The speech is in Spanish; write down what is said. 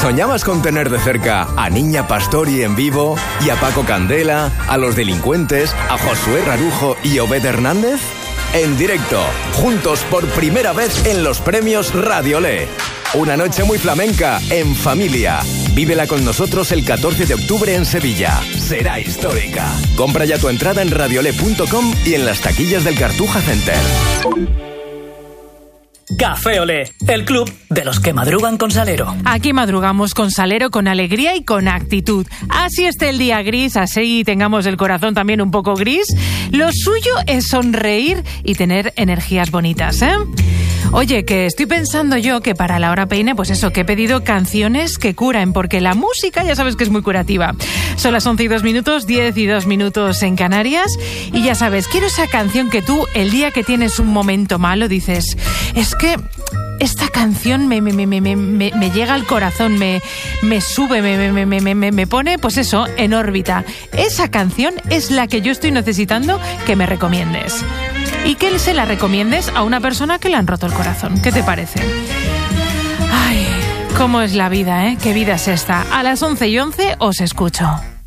¿Soñabas con tener de cerca a Niña Pastori en vivo y a Paco Candela, a Los Delincuentes, a Josué Rarujo y Obed Hernández? En directo, juntos por primera vez en los premios Radiolé. Una noche muy flamenca, en familia. Vívela con nosotros el 14 de octubre en Sevilla. Será histórica. Compra ya tu entrada en radiolé.com y en las taquillas del Cartuja Center. Café Olé, el club de los que madrugan con Salero. Aquí madrugamos con Salero, con alegría y con actitud. Así esté el día gris, así tengamos el corazón también un poco gris, lo suyo es sonreír y tener energías bonitas, ¿eh? Oye, que estoy pensando yo que para la hora peine, pues eso, que he pedido canciones que curan, porque la música ya sabes que es muy curativa. Son las 11:02, 10:02 en Canarias, y ya sabes, quiero esa canción que tú, el día que tienes un momento malo, dices, es que esta canción me llega al corazón, me sube, me pone, pues eso, en órbita. Esa canción es la que yo estoy necesitando que me recomiendes. Y que se la recomiendes a una persona que le han roto el corazón. ¿Qué te parece? Ay, cómo es la vida, ¿eh? ¿Qué vida es esta? A las 11:11 os escucho.